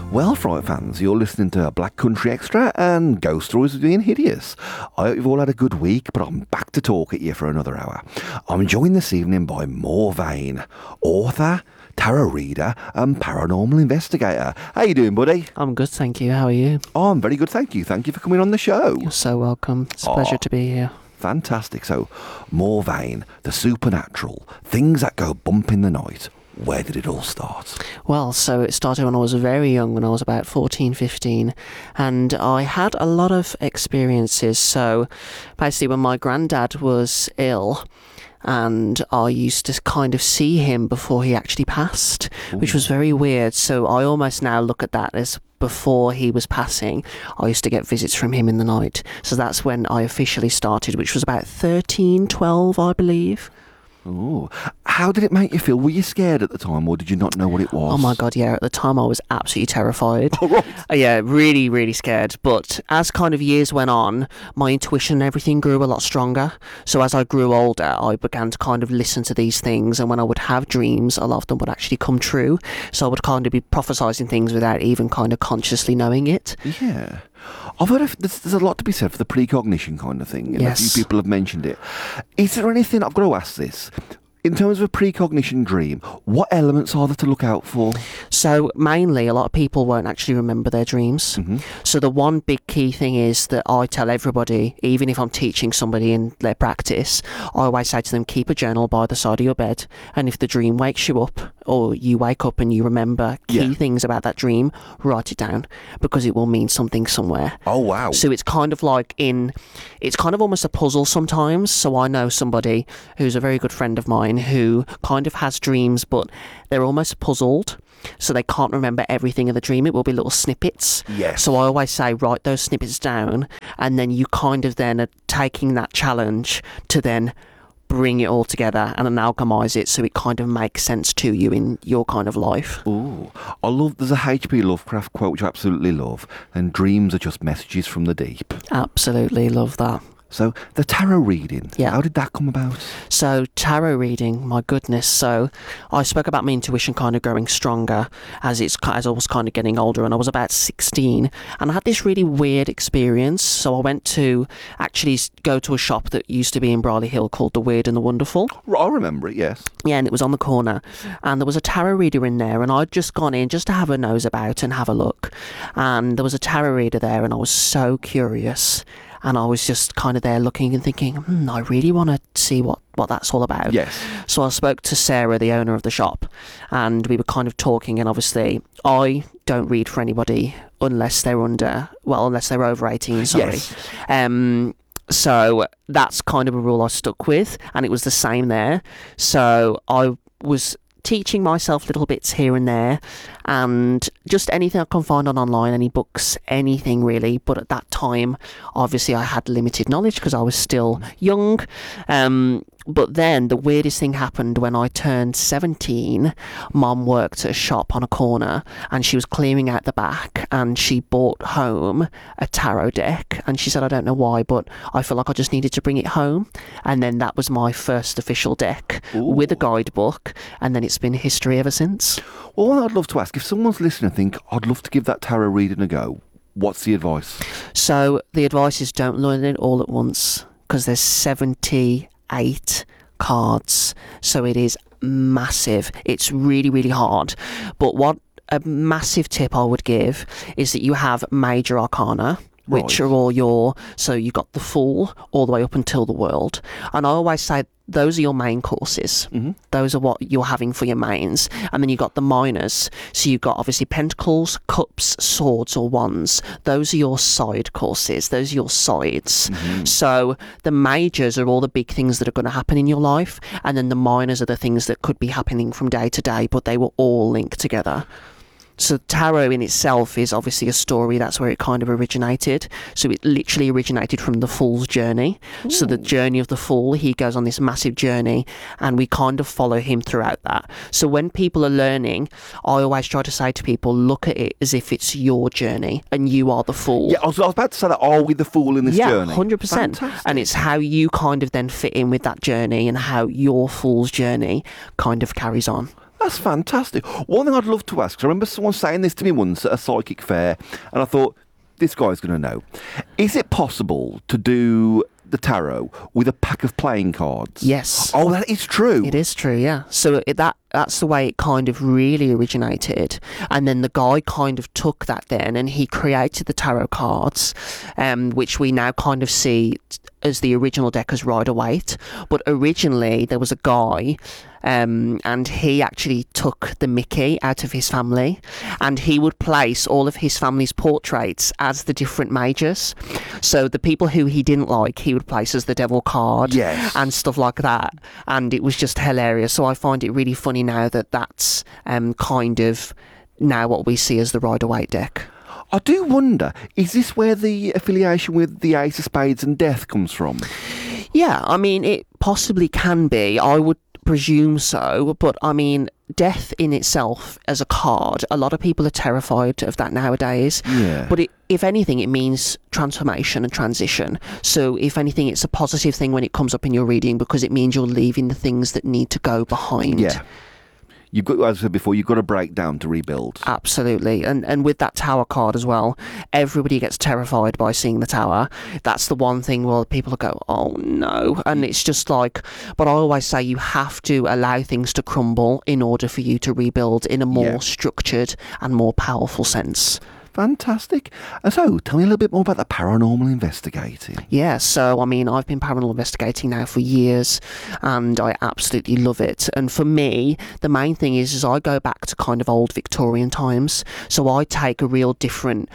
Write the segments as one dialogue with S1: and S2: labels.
S1: Well, Fright fans, you're listening to Black Country Extra and Ghost Stories of Being Hideous. I hope you've all had a good week, but I'm back to talk at you for another hour. I'm joined this evening by Maur Vane, author, tarot reader and paranormal investigator. How you doing, buddy?
S2: I'm good, thank you. How are you?
S1: Oh, I'm very good, thank you. Thank you for coming on the show.
S2: You're so welcome. It's a pleasure to be here.
S1: Fantastic. So, Maur Vane, the supernatural, things that go bump in the night. Where did it all start?
S2: Well, so it started when I was very young, when I was about 14, 15, and I had a lot of experiences. So basically when my granddad was ill, and I used to kind of see him before he actually passed, which was very weird. So I almost now look at that as before he was passing, I used to get visits from him in the night. So that's when I officially started, which was about 13, 12, I believe.
S1: Oh, how did it make you feel? Were you scared at the time, or did you not know what it was?
S2: Oh my God, yeah. At the time, I was absolutely terrified.
S1: Oh, right.
S2: Yeah, really, really scared. But as kind of years went on, my intuition and everything grew a lot stronger. So as I grew older, I began to kind of listen to these things. And when I would have dreams, a lot of them would actually come true. So I would kind of be prophesizing things without even kind of consciously knowing it.
S1: Yeah. I've heard there's a lot to be said for the precognition kind of thing. And
S2: Yes.
S1: A few people have mentioned it. Is there anything, I've got to ask this, in terms of a precognition dream, what elements are there to look out for?
S2: So mainly, a lot of people won't actually remember their dreams.
S1: Mm-hmm.
S2: So the one big key thing is that I tell everybody, even if I'm teaching somebody in their practice, I always say to them, keep a journal by the side of your bed. And if the dream wakes you up, or you wake up and you remember key things about that dream, write it down, because it will mean something somewhere.
S1: Oh, wow.
S2: So it's kind of like it's kind of almost a puzzle sometimes. So I know somebody who's a very good friend of mine who kind of has dreams, but they're almost puzzled. So they can't remember everything of the dream. It will be little snippets.
S1: Yes.
S2: So I always say, write those snippets down, and then you kind of then are taking that challenge to then bring it all together and amalgamize it so it kind of makes sense to you in your kind of life.
S1: Ooh, there's a H.P. Lovecraft quote which I absolutely love, and dreams are just messages from the deep.
S2: Absolutely love that.
S1: So the tarot reading,
S2: Yeah.
S1: How did that come about?
S2: So tarot reading, my goodness. So I spoke about my intuition kind of growing stronger as I was kind of getting older, and I was about 16, and I had this really weird experience. So I went to actually go to a shop that used to be in Briley Hill called The Weird and the Wonderful.
S1: I remember it, yes.
S2: Yeah, and it was on the corner, and there was a tarot reader in there, and I'd just gone in just to have a nose about and have a look, and there was a tarot reader there, and I was so curious. And I was just kind of there looking and thinking, I really want to see what that's all about.
S1: Yes.
S2: So I spoke to Sarah, the owner of the shop, and we were kind of talking, and obviously I don't read for anybody unless they're over 18, sorry.
S1: Yes.
S2: So that's kind of a rule I stuck with, and it was the same there. So I was teaching myself little bits here and there, and just anything I can find online, any books, anything really. But at that time, obviously I had limited knowledge because I was still young. But then the weirdest thing happened when I turned 17. Mum worked at a shop on a corner, and she was clearing out the back, and she brought home a tarot deck, and she said, I don't know why, but I feel like I just needed to bring it home. And then that was my first official deck.
S1: Ooh.
S2: With a guidebook, and then it's been history ever since.
S1: Well, I'd love to ask, if someone's listening and think, I'd love to give that tarot reading a go, what's the advice?
S2: So the advice is don't learn it all at once, because there's 78 cards, so it is massive. It's really, really hard. But what a massive tip I would give is that you have major arcana, which
S1: Right.
S2: are all so you got the Fool all the way up until the World, and I always say those are your main courses.
S1: Mm-hmm.
S2: Those are what you're having for your mains, and then you got the minors. So you've got obviously Pentacles, Cups, Swords, or Wands. Those are your side courses. Those are your sides.
S1: Mm-hmm.
S2: So the majors are all the big things that are going to happen in your life, and then the minors are the things that could be happening from day to day, but they will all link together. So tarot in itself is obviously a story. That's where it kind of originated. So it literally originated from the Fool's journey. Ooh. So the journey of the Fool, he goes on this massive journey, and we kind of follow him throughout that. So when people are learning, I always try to say to people, look at it as if it's your journey and you are the Fool.
S1: Yeah, I was about to say that. Are we the Fool in this journey?
S2: Yeah, 100%.
S1: Fantastic.
S2: And it's how you kind of then fit in with that journey and how your Fool's journey kind of carries on.
S1: That's fantastic. One thing I'd love to ask, 'cause I remember someone saying this to me once at a psychic fair, and I thought, this guy's going to know. Is it possible to do the tarot with a pack of playing cards?
S2: Yes.
S1: Oh, that is true.
S2: It is true, yeah. So that's the way it kind of really originated. And then the guy kind of took that then and he created the tarot cards, which we now kind of see as the original deck as Rider-Waite. But originally there was a guy and he actually took the Mickey out of his family and he would place all of his family's portraits as the different majors. So the people who he didn't like, he would place as the devil card and stuff like that. And it was just hilarious. So I find it really funny now that that's kind of now what we see as the Rider-Waite deck.
S1: I do wonder, is this where the affiliation with the Ace of Spades and Death comes from?
S2: Yeah, I mean, it possibly can be. I would presume so, but I mean, Death in itself as a card, a lot of people are terrified of that nowadays.
S1: Yeah.
S2: But if anything, it means transformation and transition. So if anything, it's a positive thing when it comes up in your reading because it means you're leaving the things that need to go behind.
S1: Yeah. You've got, as I said before, you've got to break down to rebuild.
S2: Absolutely. And with that tower card as well, everybody gets terrified by seeing the tower. That's the one thing where people go, oh no. And it's just like, but I always say you have to allow things to crumble in order for you to rebuild in a more structured and more powerful sense.
S1: Fantastic. So, tell me a little bit more about the paranormal investigating.
S2: Yeah, so, I mean, I've been paranormal investigating now for years, and I absolutely love it. And for me, the main thing is I go back to kind of old Victorian times. So I take a real different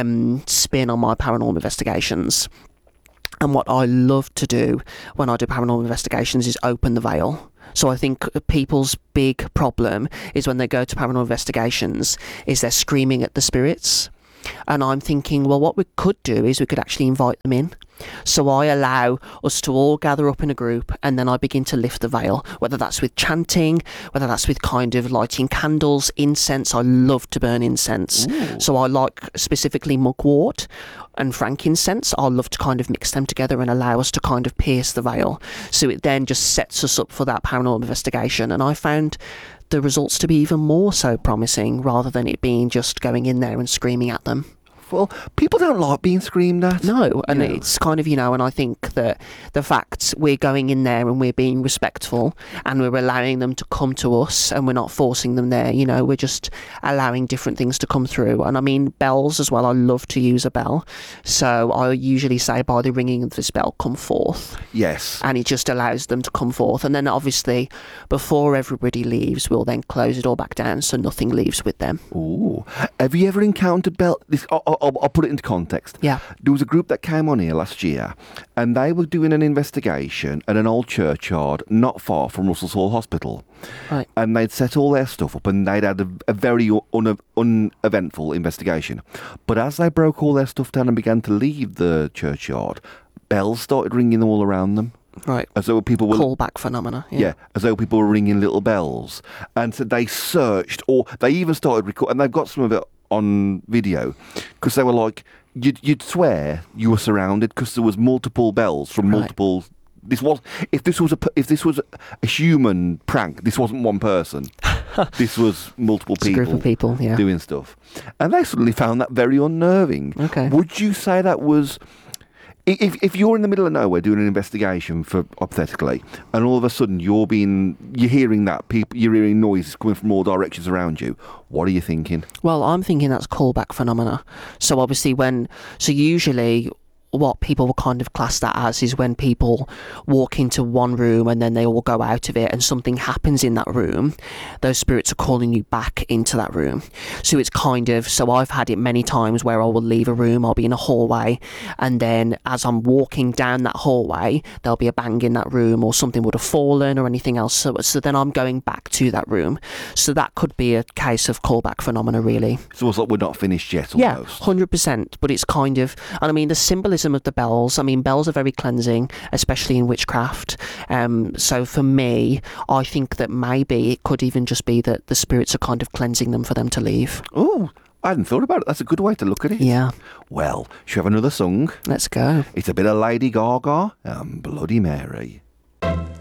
S2: spin on my paranormal investigations. And what I love to do when I do paranormal investigations is open the veil. So I think people's big problem is when they go to paranormal investigations is they're screaming at the spirits. And I'm thinking, well, what we could do is we could actually invite them in. So I allow us to all gather up in a group and then I begin to lift the veil, whether that's with chanting, whether that's with kind of lighting candles, incense. I love to burn incense.
S1: Ooh.
S2: So I like specifically mugwort and frankincense. I love to kind of mix them together and allow us to kind of pierce the veil. So it then just sets us up for that paranormal investigation. And I found the results to be even more so promising rather than it being just going in there and screaming at them.
S1: Well, people don't like being screamed at.
S2: No, and it's kind of, and I think that the fact we're going in there and we're being respectful and we're allowing them to come to us and we're not forcing them there, we're just allowing different things to come through. And I mean, bells as well, I love to use a bell. So I usually say by the ringing of this bell, come forth.
S1: Yes.
S2: And it just allows them to come forth. And then obviously, before everybody leaves, we'll then close it all back down so nothing leaves with them.
S1: Ooh. Have you ever encountered bell? I'll put it into context.
S2: Yeah.
S1: There was a group that came on here last year and they were doing an investigation at an old churchyard not far from Russell's Hall Hospital.
S2: Right.
S1: And they'd set all their stuff up and they'd had a very uneventful investigation. But as they broke all their stuff down and began to leave the churchyard, bells started ringing all around them.
S2: Right.
S1: As though people were...
S2: Callback phenomena.
S1: Yeah, as though people were ringing little bells. And so they searched, or they even started recording, and they've got some of it on video, because they were like, you'd swear you were surrounded because there was multiple bells from multiple... If this was a human prank, this wasn't one person. This was multiple people,
S2: a group of people,
S1: doing stuff. And they suddenly found that very unnerving.
S2: Okay.
S1: Would you say that was... If you're in the middle of nowhere doing an investigation, for hypothetically, and all of a sudden you're hearing you're hearing noises coming from all directions around you, what are you thinking?
S2: Well, I'm thinking that's callback phenomena. So obviously usually what people will kind of class that as is when people walk into one room and then they all go out of it and something happens in that room, those spirits are calling you back into that room. So it's kind of, so I've had it many times where I will leave a room, I'll be in a hallway, and then as I'm walking down that hallway, there'll be a bang in that room or something would have fallen or anything else. So then I'm going back to that room. So that could be a case of callback phenomena, really.
S1: So it's like we're not finished yet, almost.
S2: Yeah, 100%. But it's kind of, and I mean, the symbolism of the bells, I mean, bells are very cleansing, especially in witchcraft. So for me, I think that maybe it could even just be that the spirits are kind of cleansing them for them to leave.
S1: Oh, I hadn't thought about it. That's a good way to look at it.
S2: Yeah.
S1: Well, should we have another song?
S2: Let's go.
S1: It's a bit of Lady Gaga and Bloody Mary.